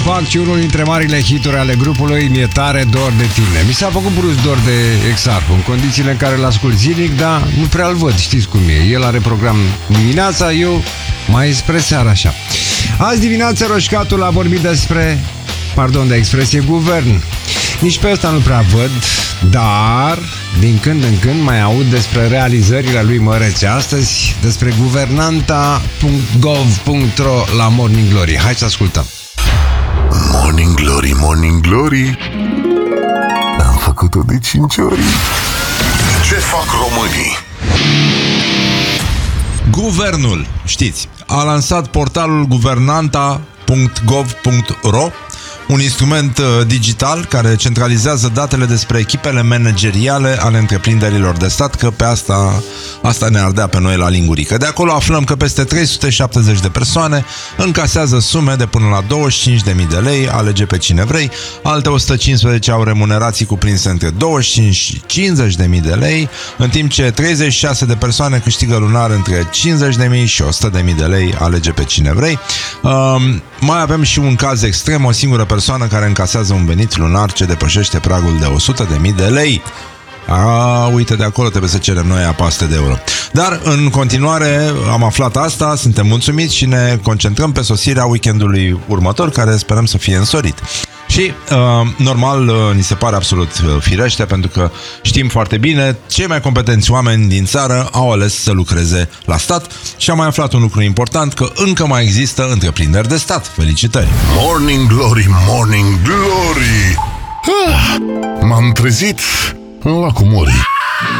fac și unul dintre marile hituri ale grupului, Mi-e tare dor de tine. Mi s-a făcut brusc dor de Exarhu, în condițiile în care îl ascult zilnic, dar nu prea îl văd, știți cum e. El are program dimineața, eu mai spre seara așa. Azi dimineața Roșcatul a vorbit despre, pardon de expresie, guvern. Nici pe ăsta nu prea văd, dar din când în când mai aud despre realizările lui Mărețe. Astăzi despre guvernanta.gov.ro la Morning Glory. Hai să ascultăm. Morning Glory, Morning Glory, am făcut-o de 5 ori. Ce fac românii? Guvernul, știți, a lansat portalul guvernanta.gov.ro, un instrument digital care centralizează datele despre echipele manageriale ale întreprinderilor de stat, că pe asta ne ardea pe noi la lingurică. De acolo aflăm că peste 370 de persoane încasează sume de până la 25.000 de lei, alege pe cine vrei, alte 115 au remunerații cuprinse între 25 și 50.000 de lei, în timp ce 36 de persoane câștigă lunar între 50.000 și 100.000 de lei, alege pe cine vrei. Mai avem și un caz extrem, o singură persoană care încasează un venit lunar ce depășește pragul de 100.000 de lei. Uite, de acolo trebuie să cerem noi apaste de euro. Dar, în continuare, am aflat asta, suntem mulțumiți și ne concentrăm pe sosirea weekendului următor, care sperăm să fie însorit. Și, normal, ni se pare absolut firește, pentru că știm foarte bine, cei mai competenți oameni din țară au ales să lucreze la stat și am mai aflat un lucru important, că încă mai există întreprinderi de stat. Felicitări! Morning Glory, Morning Glory, m-am trezit la Lacul Morii.